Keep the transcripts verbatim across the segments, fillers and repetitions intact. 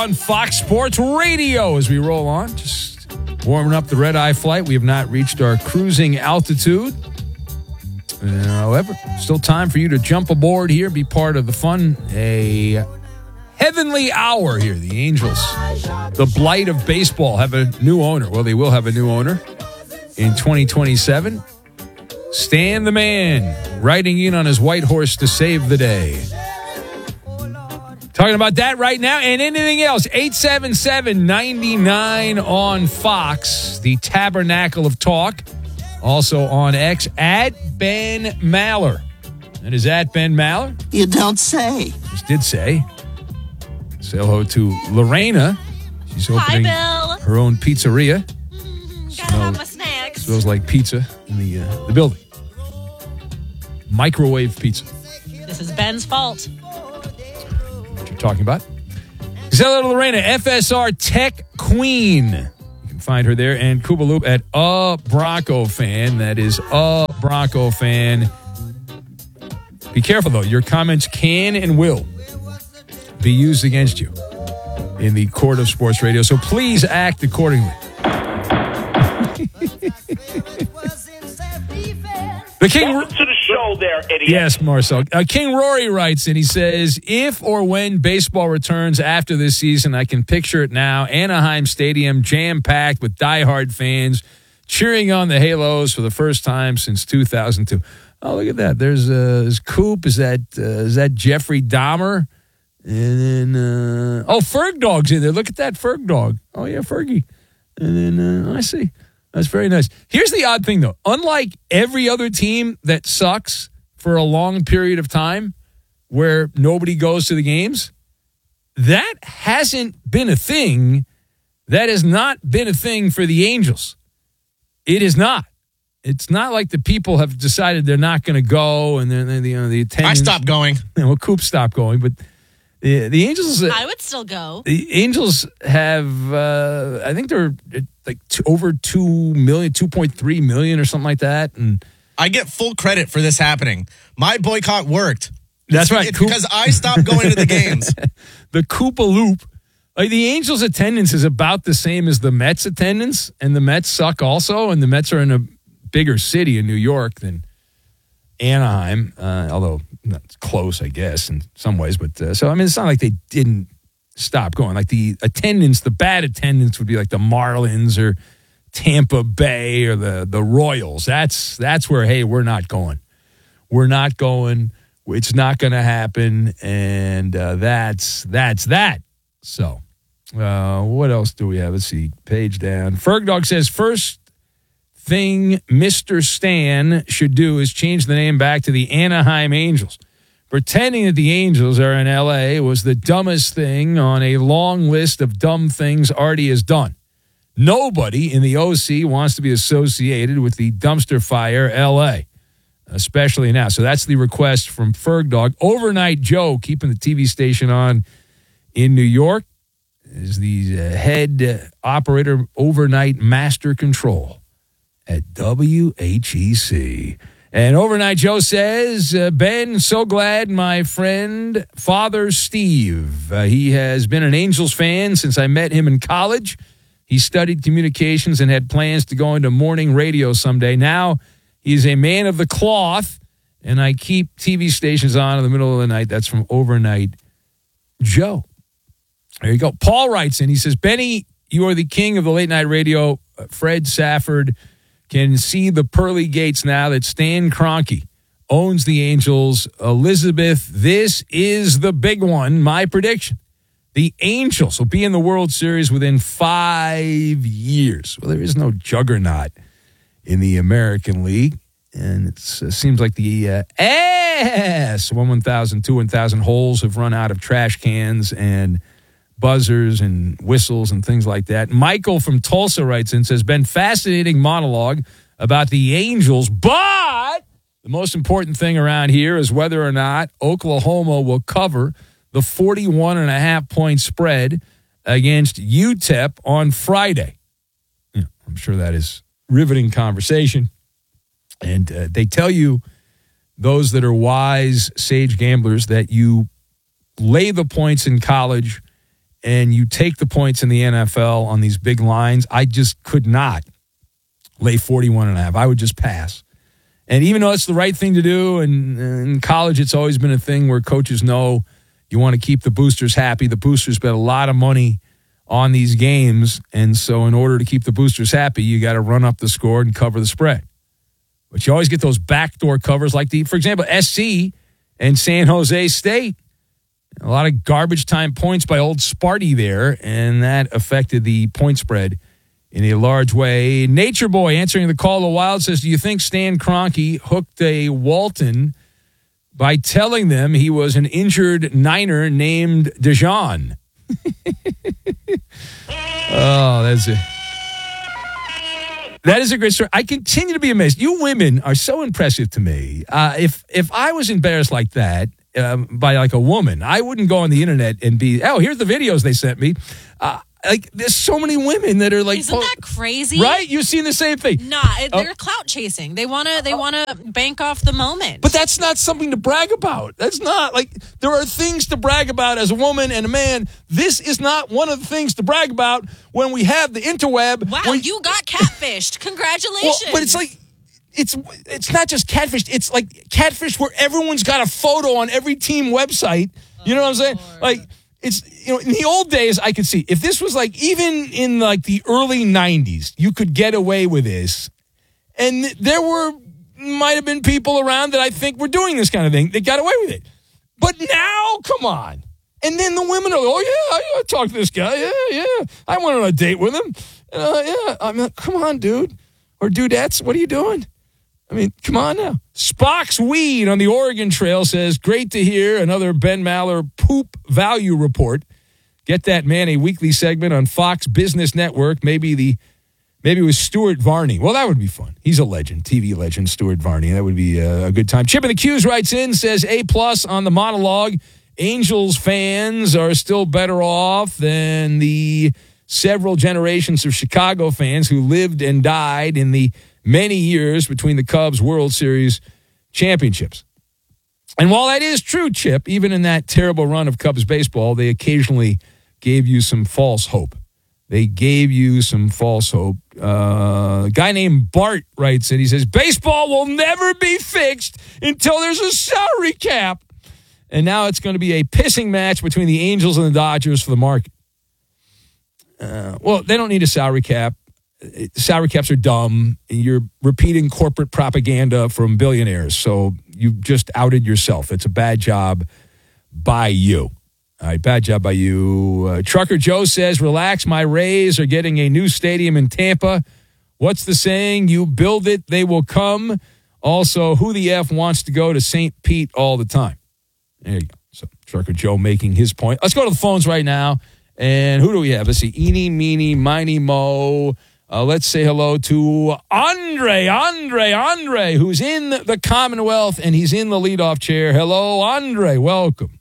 on Fox Sports Radio as we roll on. Just warming up the red-eye flight. We have not reached our cruising altitude. Uh, however, still time for you to jump aboard here, be part of the fun. A heavenly hour here. The Angels, the blight of baseball, have a new owner. Well, they will have a new owner in twenty twenty-seven. Stan the Man riding in on his white horse to save the day. Talking about that right now and anything else. eight seven seven, nine nine on Fox, the Tabernacle of Talk. Also on X, at Ben Maller. That is at Ben Maller. You don't say. Just did say. Say hello to Lorena. She's opening Hi, Bill. her own pizzeria. Mm, gotta have my snacks. Smells like pizza in the uh, the building. Microwave pizza. This is Ben's fault. What you're talking about? Say hello to Lorena, F S R Tech Queen. You can find her there. And Kuba Loop at A Bronco Fan. That is A Bronco Fan. Be careful, though. Your comments can and will be used against you in the court of sports radio. So please act accordingly. The King Welcome to the show there, idiot. Yes, Marcel. Uh, King Rory writes, and he says, if or when baseball returns after this season, I can picture it now. Anaheim Stadium jam-packed with diehard fans cheering on the Halos for the first time since two thousand two. Oh, look at that. There's, uh, there's Coop. Is that uh, is that Jeffrey Dahmer? And then, uh, oh, Ferg Dog's in there. Look at that Ferg Dog. Oh, yeah, Fergie. And then, uh, I see. That's very nice. Here's the odd thing, though. Unlike every other team that sucks for a long period of time where nobody goes to the games, that hasn't been a thing. That has not been a thing for the Angels. It is not. It's not like the people have decided they're not going to go and then the, you know, the attendance. I stopped going. Well, Coop stopped going, but the, the Angels. I would still go. The Angels have, uh, I think they're like two, over two million, two point three million or something like that. And I get full credit for this happening. My boycott worked. That's it's, right. It's Coop. because I stopped going to the games. The Koopa Loop. Like the Angels' attendance is about the same as the Mets' attendance, and the Mets suck also, and the Mets are in a bigger city in New York than Anaheim, uh, although that's close, I guess, in some ways. But uh, so, I mean, it's not like they didn't stop going. Like the attendance, the bad attendance would be like the Marlins or Tampa Bay or the, the Royals. That's that's where, hey, we're not going. We're not going. It's not going to happen. And uh, that's that's that. So uh, what else do we have? Let's see. Page down. Ferg Dog says, first thing Mister Stan should do is change the name back to the Anaheim Angels. Pretending that the Angels are in L A was the dumbest thing on a long list of dumb things Artie has done. Nobody in the O C wants to be associated with the dumpster fire L A, especially now. So that's the request from Ferg Dog. Overnight Joe, keeping the T V station on in New York, is the uh, head uh, operator, overnight master control at W H E C. And Overnight Joe says, uh, Ben, so glad my friend, Father Steve. Uh, he has been an Angels fan since I met him in college. He studied communications and had plans to go into morning radio someday. Now he's a man of the cloth, and I keep T V stations on in the middle of the night. That's from Overnight Joe. There you go. Paul writes in. He says, Benny, you are the king of the late night radio. Uh, Fred Safford can see the pearly gates now that Stan Kroenke owns the Angels. Elizabeth, this is the big one. My prediction. The Angels will be in the World Series within five years. Well, there is no juggernaut in the American League. And it uh, seems like the uh, ass one one thousand, two one thousand holes have run out of trash cans and buzzers and whistles and things like that. Michael from Tulsa writes in, says, been fascinating monologue about the Angels, but the most important thing around here is whether or not Oklahoma will cover the forty-one and a half point spread against U T E P on Friday. Yeah, I'm sure that is riveting conversation. And uh, they tell you, those that are wise, sage gamblers, that you lay the points in college and you take the points in the N F L on these big lines, I just could not lay forty-one and a half. I would just pass. And even though it's the right thing to do, and in college it's always been a thing where coaches know you want to keep the boosters happy. The boosters bet a lot of money on these games, and so in order to keep the boosters happy, you got to run up the score and cover the spread. But you always get those backdoor covers like the, for example, S C and San Jose State. A lot of garbage time points by old Sparty there, and that affected the point spread in a large way. Nature Boy answering the call of the Wild says, do you think Stan Kroenke hooked a Walton by telling them he was an injured Niner named Dijon? Oh, that's it. That is a great story. I continue to be amazed. You women are so impressive to me. Uh, if if I was embarrassed like that um, by like a woman, I wouldn't go on the internet and be, oh, here's the videos they sent me. Uh, like, there's so many women that are like, isn't that crazy? Right? You've seen the same thing. Nah, they're uh, clout chasing. They wanna they wanna bank off the moment. But that's not something to brag about. That's not like, there are things to brag about as a woman and a man. This is not one of the things to brag about when we have the interweb. Wow, we, you got catfished. Congratulations. Well, but it's like, it's it's not just catfish. It's like catfish where everyone's got a photo on every team website. You know what I'm saying? Lord. Like, it's, you know, in the old days, I could see if this was like, even in like the early nineties, you could get away with this. And there were, might have been people around that I think were doing this kind of thing that got away with it. But now, come on. And then the women are, oh, yeah, I, I talked to this guy. Yeah, yeah. I went on a date with him. Uh, yeah. I'm like, come on, dude. Or dudettes, what are you doing? I mean, come on now. Spock's Weed on the Oregon Trail says, great to hear another Ben Maller poop value report. Get that man a weekly segment on Fox Business Network. Maybe the maybe it was Stuart Varney. Well, that would be fun. He's a legend, T V legend, Stuart Varney. That would be a, a good time. Chip in the Q's writes in, says, A plus on the monologue. Angels fans are still better off than the several generations of Chicago fans who lived and died in the many years between the Cubs World Series championships. And while that is true, Chip, even in that terrible run of Cubs baseball, they occasionally gave you some false hope. They gave you some false hope. Uh, a guy named Bart writes it. He says, baseball will never be fixed until there's a salary cap. And now it's going to be a pissing match between the Angels and the Dodgers for the market. Uh, well, they don't need a salary cap. Salary caps are dumb. You're repeating corporate propaganda from billionaires. So you've just outed yourself. It's a bad job by you. All right, bad job by you. Uh, Trucker Joe says, relax, my Rays are getting a new stadium in Tampa. What's the saying? You build it, they will come. Also, who the F wants to go to Saint Pete all the time? There you go. So Trucker Joe making his point. Let's go to the phones right now. And who do we have? Let's see. Eeny, meeny, miny, mo. Uh, let's say hello to Andre, Andre, Andre, who's in the Commonwealth, and he's in the leadoff chair. Hello, Andre. Welcome.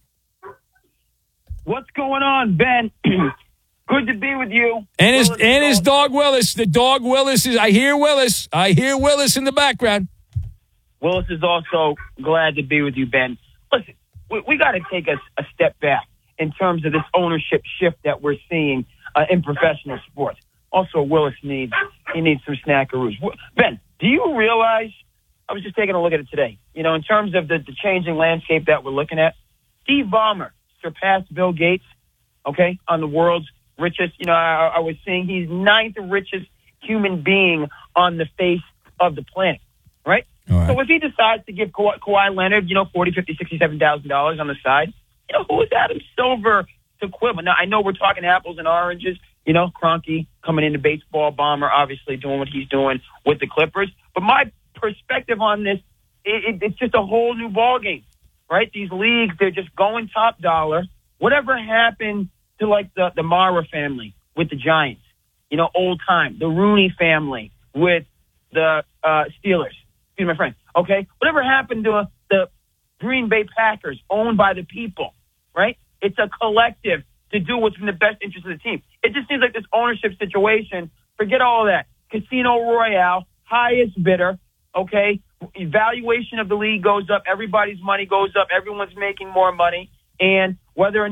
What's going on, Ben? Good to be with you. And his, and his dog Willis. The dog Willis is, I hear Willis. I hear Willis in the background. Willis is also glad to be with you, Ben. Listen, we, we got to take a, a step back in terms of this ownership shift that we're seeing uh, in professional sports. Also, Willis needs he needs some snackaroos. Ben, do you realize, I was just taking a look at it today, you know, in terms of the, the changing landscape that we're looking at, Steve Ballmer surpassed Bill Gates, okay, on the world's richest, you know, I, I was seeing he's ninth richest human being on the face of the planet, right? right. So if he decides to give Ka- Kawhi Leonard, you know, forty, fifty, sixty-seven thousand dollars on the side, you know, who is Adam Silver to quibble? Now, I know we're talking apples and oranges, you know, Kroenke coming into baseball, Ballmer obviously doing what he's doing with the Clippers. But my perspective on this, it, it, it's just a whole new ballgame, right? These leagues, they're just going top dollar. Whatever happened to, like, the, the Mara family with the Giants, you know, old time, the Rooney family with the uh, Steelers, excuse me, my friend, okay? Whatever happened to uh, the Green Bay Packers owned by the people, right? It's a collective to do what's in the best interest of the team. It just seems like this ownership situation, forget all that. Casino Royale, highest bidder, okay? Evaluation of the league goes up. Everybody's money goes up. Everyone's making more money. And whether or not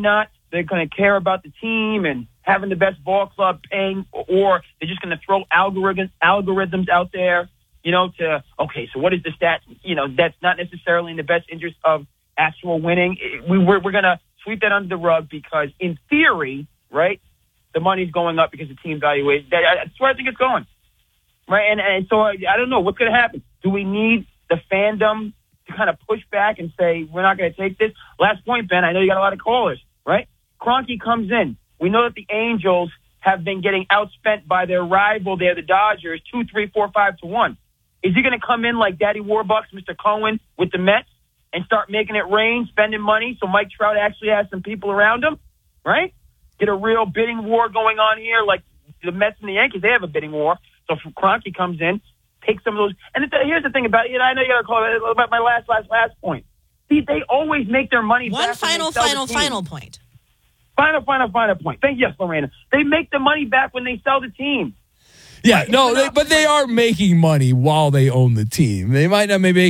they're going to care about the team and having the best ball club paying, or they're just going to throw algorithms algorithms out there, you know, to, okay, so what is the stat? You know, that's not necessarily in the best interest of actual winning. We, we're we're going to sweep that under the rug because, in theory, right, the money's going up because the team valuation. That, that's where I think it's going. Right, and, and so I, I don't know what's going to happen. Do we need the fandom to kind of push back and say, we're not going to take this? Last point, Ben, I know you got a lot of callers, right? Kroenke comes in. We know that the Angels have been getting outspent by their rival there, the Dodgers, two, three, four, five to one. Is he going to come in like Daddy Warbucks, Mister Cohen, with the Mets and start making it rain, spending money so Mike Trout actually has some people around him, right? Get a real bidding war going on here like the Mets and the Yankees, they have a bidding war. So if Kroenke comes in, take some of those. And the, here's the thing about it. You know, I know you got to call it about my last, last, last point. See, they always make their money One back. final, final, final point. Final, final, final point. Thank you, yes, Lorena. They make the money back when they sell the team. Yeah, no, they, but they are making money while they own the team. They might not maybe